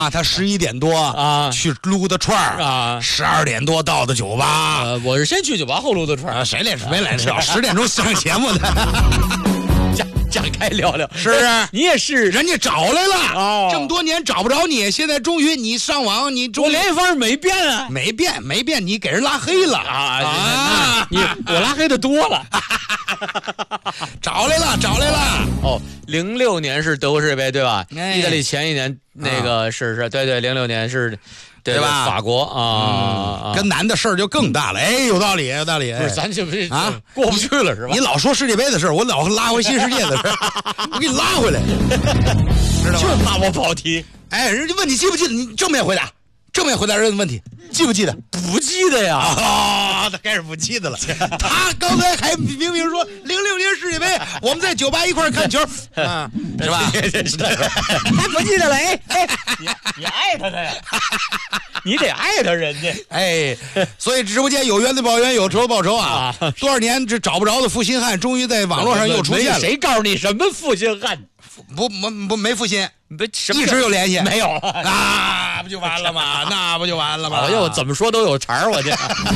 他11点多啊去撸的串儿啊 ，12点多到的酒吧。 我是先去酒吧后撸的串儿， 谁没来着？10点钟上节目的， 展开聊聊， 是不是？ 你也是， 人家找来了， 哦这么多年找不着你，现在终于你上网，你我联系方式没变啊。 没变，你给人拉黑了我拉黑的多了。 找来了。 哦，06年是德国世界杯对吧？ 哎意大利前一年那个是对06年是，对吧？ 法国啊， 跟男的事儿就更大了。哎，有道理。 不是咱这不是啊过不去了是吧？ 你老说世界杯的事儿，我老拉回新世界的事儿，我给你拉回来，知道吗？ 就怕我跑题。 哎，人家问你记不记得？你正面回答人的问题，记不记得？ 不记得呀。 他开始不记得了。他刚才还明明说06年世界杯，我们在酒吧一块儿看球，是吧？ 还不记得了？哎，你艾特他呀？你得艾特人家。 哎，所以直播间有冤的报冤，有仇的报仇啊！多少年这找不着的负心汉，终于在网络上又出现了。 谁告诉你什么负心汉？ 没负心， 一直有联系， 没有那不就完了吗？那不就完了吗？ 哎呦，怎么说都有茬儿，我这。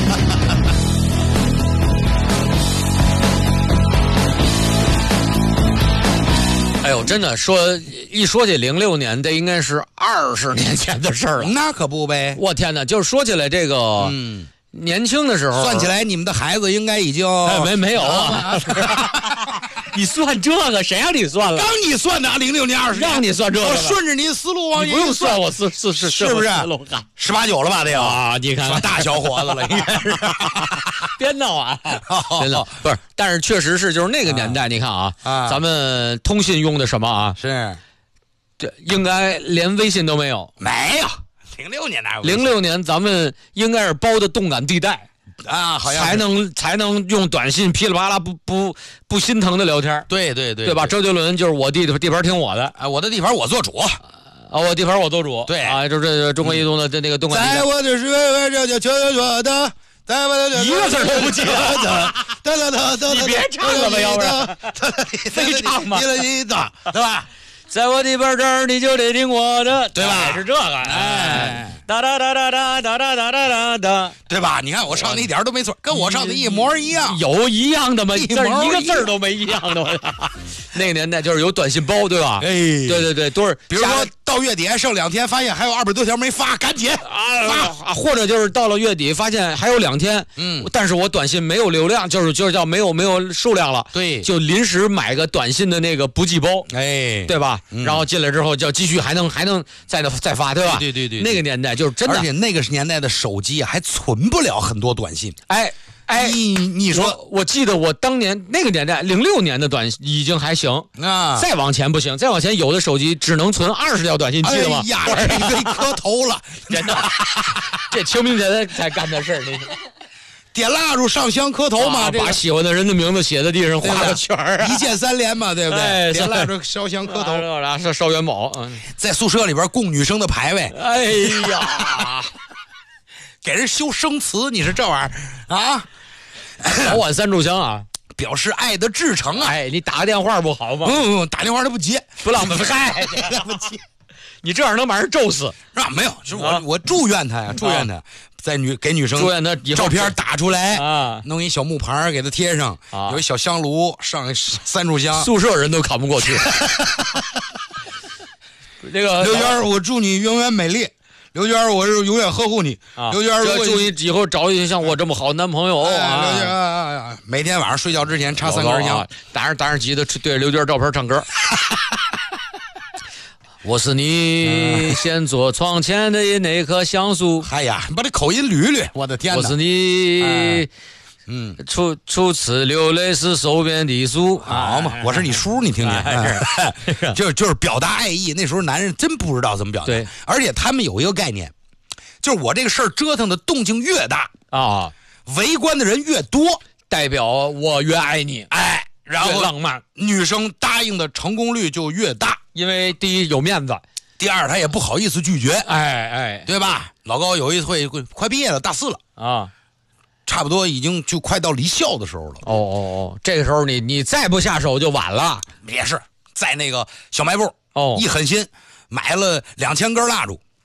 哎呦，真的一说起06年，这应该是20年前的事儿了。 那可不呗！ 我天哪，就是说起来这个，年轻的时候， 算起来你们的孩子应该已经没有啊。你算这个，谁让你算了？ 刚你算的06年20年， 让你算这个， 我顺着你思路往你不用算，我是不是 18、19了吧？得有啊！你看， 大小伙子了，应该是。 别闹啊！别闹，不是，但是确实是，就是那个年代，你看啊，咱们通信用的什么啊？ 是， 这应该连微信都没有， 没有。06年哪有 ？06年咱们应该是包的动感地带。 啊，好像才能用短信噼里啪啦不心疼的聊天。 对吧？周杰伦就是我地盘听我的， 我的地盘我做主啊， 我地盘我做主。 对啊，就是中国移动的那个动感地带。 在我的是这全说的，在我的一个字都不记得。你别唱了吧，要不然非唱吧， 对吧？ 在我地盘这儿，你就得听我的， 对吧？ 是这个，哒哒哒哒哒哒哒哒哒哒， 对吧？你看我唱的一点都没错，跟我唱的一模一样。 有一样的吗？一个字都没一样的吗？那个年代就是有短信包，对吧？ 哎， 对，都是， 比如说到月底剩2天，发现还有200多条没发，赶紧发，或者就是到了月底发现还有2天，但是我短信没有流量，就是叫没有数量了， 对， 就临时买个短信的那个补给包， 哎， 对吧？然后进来之后就继续还能再发，对吧？ 对， 那个年代就是真的， 而且那个年代的手机还存不了很多短信。 哎， 你说， 我记得我当年那个年代06年的短信已经还行啊， 再往前不行，再往前有的手机只能存20条短信，记得吗？ 哎呀，这磕头了， 真的，这清明节才干的事儿，你。 点蜡烛上香磕头嘛， 把喜欢的人的名字写在地上，画个圈儿， 一键3连嘛，对不对？点蜡烛烧香磕头， 然后烧元宝， 在宿舍里边供女生的牌位。 哎呀， 给人修生词，你是这玩意儿啊？ 早晚3炷香啊， 表示爱的至诚啊！ 哎，你打个电话不好吗？ 打电话他不接， 不让不嗨，不接，你这样能把人咒死？ 啊，没有，是我祝愿他呀，祝愿他。给女生祝愿他照片打出来啊， 弄一小木牌给他贴上，有一小香炉上3炷香， 宿舍人都看不过去。这个刘娟，我祝你永远美丽。刘娟，我是永远呵护你。刘娟， 祝你以后找一个像我这么好的男朋友啊！每天晚上睡觉之前插3根香， 打着吉他对着刘娟照片唱歌。我是你先坐窗前的那棵橡树。 哎呀，把这口音捋捋，我的天哪！ 我是你，初次流泪时手边的书。 好嘛，我是你叔，你听听，就是表达爱意。那时候男人真不知道怎么表达， 对， 而且他们有一个概念，就是我这个事儿折腾的动静越大啊， 围观的人越多， 代表我越爱你， 哎，然后浪漫， 女生答应的成功率就越大。 因为第一有面子， 第二他也不好意思拒绝， 哎， 对吧？老高有一回快毕业了，大4了啊， 差不多已经就快到离校的时候了。 哦，这个时候你再不下手就晚了。 也是在那个小卖部， 一狠心买了2000根蜡烛，